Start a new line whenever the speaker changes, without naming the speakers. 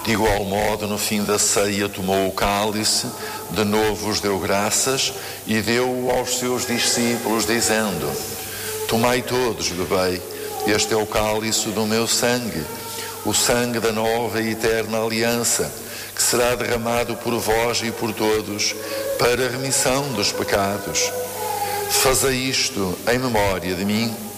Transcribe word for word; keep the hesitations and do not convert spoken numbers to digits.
De igual modo, no fim da ceia, tomou o cálice, de novo vos deu graças e deu-o aos seus discípulos, dizendo: tomai todos, bebei, este é o cálice do meu sangue, o sangue da nova e eterna aliança, que será derramado por vós e por todos para a remissão dos pecados. Fazei isto em memória de mim.